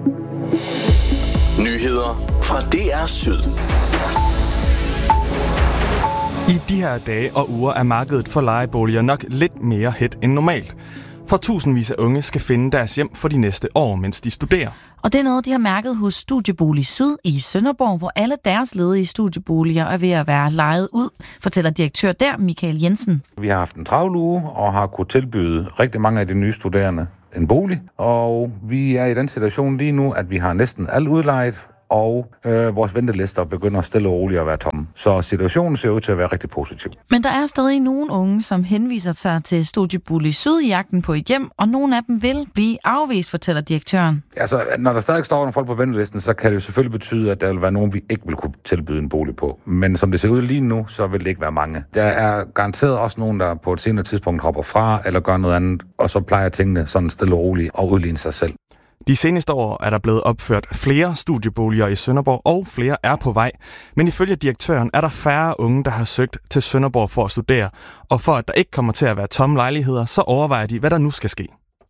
Nyheder fra DR Syd. I de her dage og uger er markedet for lejeboliger nok lidt mere hedt end normalt. For tusindvis af unge skal finde deres hjem for de næste år, mens de studerer. Og det er noget, de har mærket hos Studiebolig Syd i Sønderborg, hvor alle deres ledige studieboliger er ved at være lejet ud, fortæller direktør der, Michael Jensen. Vi har haft en travl uge og har kunnet tilbyde rigtig mange af de nye studerende en bolig. Og vi er i den situation lige nu, at vi har næsten alt udlejet, og vores ventelister begynder stille og roligt at være tomme. Så situationen ser ud til at være rigtig positiv. Men der er stadig nogle unge, som henviser sig til Studiebolig Syd i jagten på et hjem, og nogle af dem vil blive afvist, fortæller direktøren. Altså, når der stadig står nogle folk på ventelisten, så kan det jo selvfølgelig betyde, at der vil være nogen, vi ikke vil kunne tilbyde en bolig på. Men som det ser ud lige nu, så vil det ikke være mange. Der er garanteret også nogen, der på et senere tidspunkt hopper fra eller gør noget andet, og så plejer tingene sådan stille og roligt og udligne sig selv. De seneste år er der blevet opført flere studieboliger i Sønderborg, og flere er på vej. Men ifølge direktøren er der færre unge, der har søgt til Sønderborg for at studere. Og for at der ikke kommer til at være tomme lejligheder, så overvejer de, hvad der nu skal ske.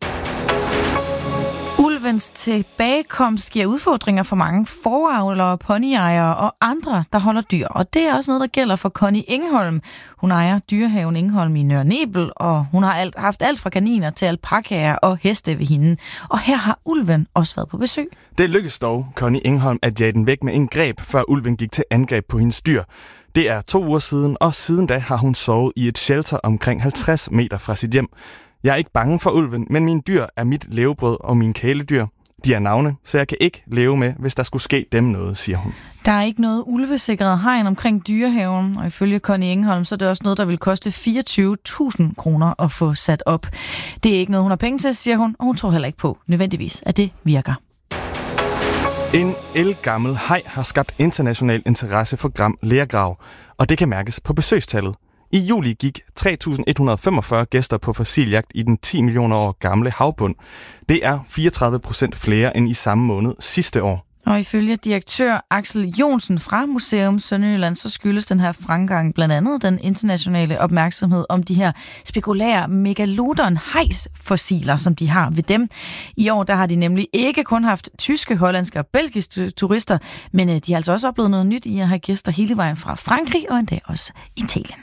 Ulvens tilbagekomst giver udfordringer for mange fåreavlere, ponyejere og andre, der holder dyr. Og det er også noget, der gælder for Connie Engholm. Hun ejer dyrehaven Engholm i Nørre Nebel, og hun har haft alt fra kaniner til alpakaer og heste ved hende. Og her har ulven også været på besøg. Det lykkedes dog Connie Engholm at jage den væk med en greb, før ulven gik til angreb på hendes dyr. Det er 2 uger siden, og siden da har hun sovet i et shelter omkring 50 meter fra sit hjem. Jeg er ikke bange for ulven, men mine dyr er mit levebrød og mine kæledyr. De er navne, så jeg kan ikke leve med, hvis der skulle ske dem noget, siger hun. Der er ikke noget ulvesikret hegn omkring dyrehaven, og ifølge Connie Engholm, så er det også noget, der vil koste 24.000 kroner at få sat op. Det er ikke noget, hun har penge til, siger hun, og hun tror heller ikke på nødvendigvis, at det virker. En ældgammel haj har skabt international interesse for Gram Lergrav, og det kan mærkes på besøgstallet. I juli gik 3.145 gæster på fossiljagt i den 10 millioner år gamle havbund. Det er 34% flere end i samme måned sidste år. Og ifølge direktør Axel Jonsen fra Museum Sønderjylland, så skyldes den her fremgang blandt andet den internationale opmærksomhed om de her spekulære megalodon-hajsfossiler, som de har ved dem. I år der har de nemlig ikke kun haft tyske, hollandske og belgiske turister, men de har altså også oplevet noget nyt i at have gæster hele vejen fra Frankrig og endda også Italien.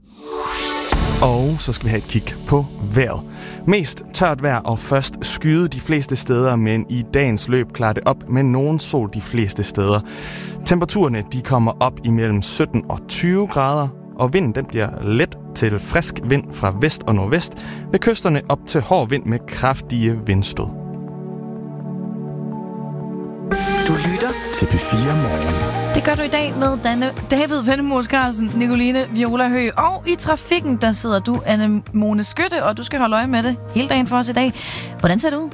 Og så skal vi have et kig på vejret. Mest tørt vejr og først skyde de fleste steder, men i dagens løb klarer det op med nogen sol de fleste steder. Temperaturerne de kommer op imellem 17 og 20 grader, og vinden den bliver let til frisk vind fra vest og nordvest, ved kysterne op til hård vind med kraftige vindstød. Du lytter til P4 Morgen. Det gør du i dag med David Vendemose Carlsen, Nicoline Viola Høgh, og i trafikken, der sidder du, Anne Mone Skytte, og du skal holde øje med det hele dagen for os i dag. Hvordan ser det ud?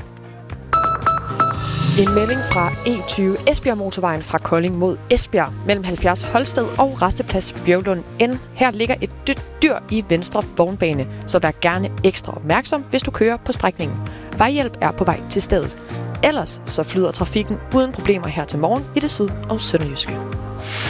En melding fra E20 Esbjerg Motorvejen fra Kolding mod Esbjerg mellem 70 Holsted og Rasteplads Bjørlund N. Her ligger et dyr i venstre vognbane, så vær gerne ekstra opmærksom, hvis du kører på strækningen. Vejhjælp er på vej til stedet. Ellers så flyder trafikken uden problemer her til morgen i det syd- og sønderjyske.